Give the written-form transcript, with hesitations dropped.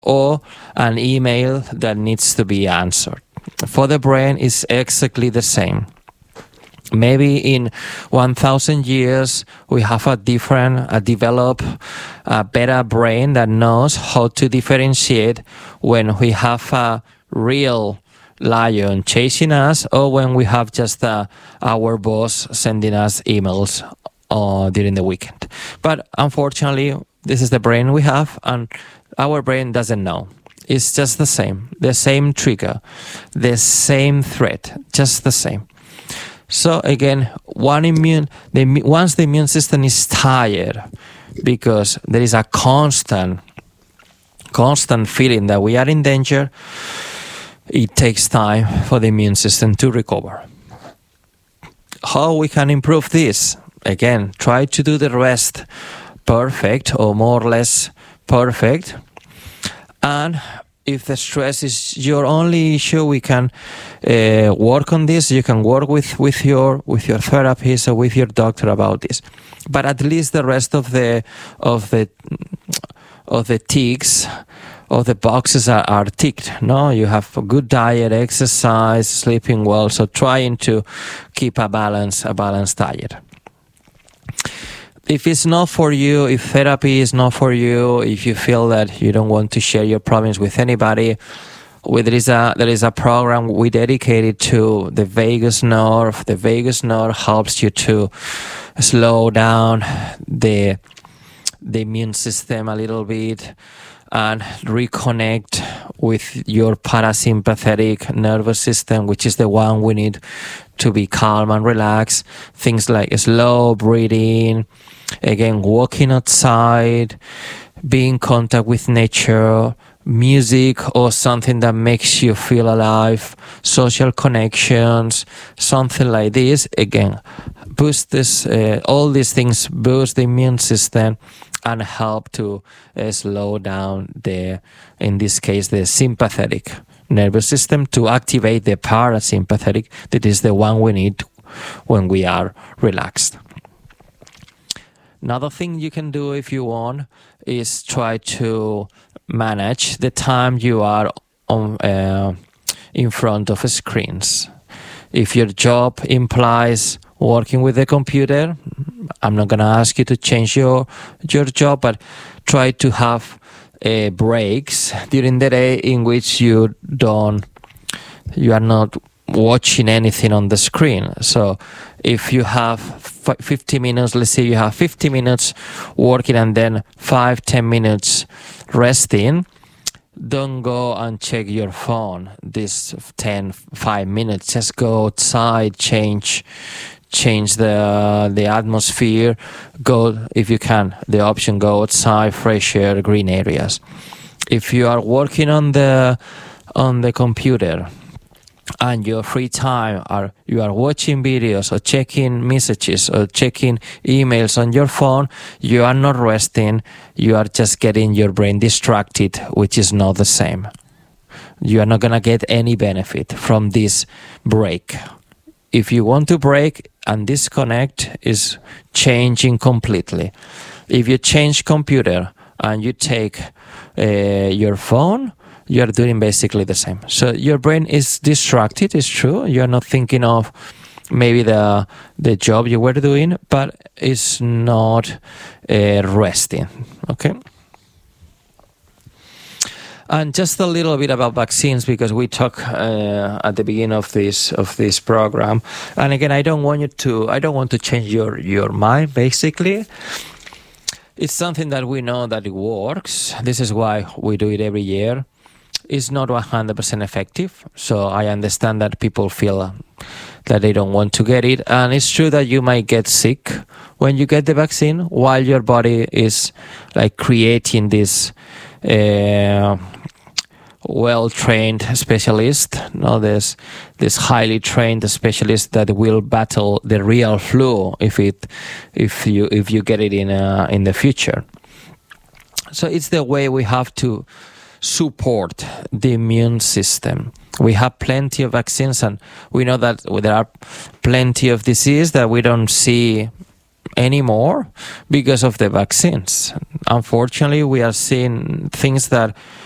or an email that needs to be answered. For the brain, it's exactly the same. Maybe in 1,000 years, we have a developed, better brain that knows how to differentiate when we have a real lion chasing us or when we have just our boss sending us emails during the weekend. But unfortunately, this is the brain we have, and our brain doesn't know. It's just the same trigger, the same threat, just the same. So again, once the immune system is tired, because there is a constant feeling that we are in danger, it takes time for the immune system to recover. How we can improve this? Again, try to do the rest perfect or more or less perfect. And if the stress is your only issue, we can work on this. You can work with your therapist or with your doctor about this. But at least the rest of the ticks of the boxes are ticked. No, you have a good diet, exercise, sleeping well. So trying to keep a balanced diet. If it's not for you, if therapy is not for you, if you feel that you don't want to share your problems with anybody, there is a program we dedicated to the vagus nerve. The vagus nerve helps you to slow down the immune system a little bit and reconnect with your parasympathetic nervous system, which is the one we need to be calm and relaxed. Things like slow breathing, again, walking outside, being in contact with nature, music or something that makes you feel alive, social connections, something like this. Again, boost this, all these things boost the immune system and help to slow down in this case, the sympathetic nervous system to activate the parasympathetic. That is the one we need when we are relaxed. Another thing you can do if you want is try to manage the time you are in front of screens. If your job implies working with the computer, I'm not going to ask you to change your job, but try to have breaks during the day in which you are not watching anything on the screen. So if you have 50 minutes, let's say you have 50 minutes working and then 5-10 minutes resting, don't go and check your phone this 5 minutes. Just go outside, change the atmosphere. Go, if you can, the option, go outside, fresh air, green areas. If you are working on the computer and your free time you are watching videos or checking messages or checking emails on your phone, you are not resting. You are just getting your brain distracted, which is not the same. You are not going to get any benefit from this break. If you want to break and disconnect, is changing completely. If you change computer and you take your phone, you are doing basically the same. So your brain is distracted, it's true. You are not thinking of maybe the job you were doing, but it's not resting. Okay. And just a little bit about vaccines, because we talked at the beginning of this program. And again, I don't want to change your mind. Basically, it's something that we know that it works. This is why we do it every year. It's not 100% effective. So I understand that people feel that they don't want to get it. And it's true that you might get sick when you get the vaccine while your body is like creating this well-trained specialist. No, there's this highly trained specialist that will battle the real flu if you get it in the future. So it's the way we have to support the immune system. We have plenty of vaccines, and we know that there are plenty of disease that we don't see anymore because of the vaccines. Unfortunately, we are seeing things that